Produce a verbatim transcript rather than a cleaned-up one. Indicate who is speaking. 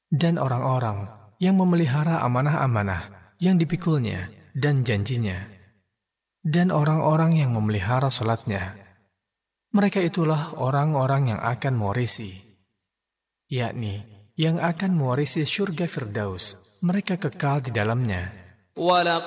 Speaker 1: dan orang-orang yang memelihara amanah-amanah yang dipikulnya dan janjinya, dan orang-orang yang memelihara salatnya. Mereka itulah orang-orang yang akan mewarisi, yakni yang akan mewarisi syurga Firdaus. Mereka kekal di dalamnya.